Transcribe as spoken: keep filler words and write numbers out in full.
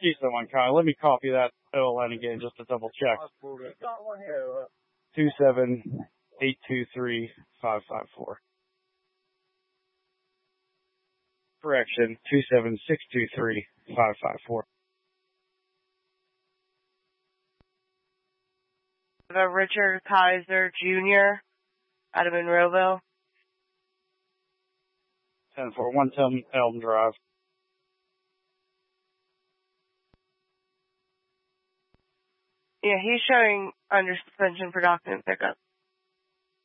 Keystone one, Kyle. Let me copy that L line again just to double check. Two seven eight two three five five four. Correction, two seven six two three five five four. Richard Kaiser Junior out of Monroeville. ten four, one ten Elm Drive. Yeah, he's showing under suspension for document pickup.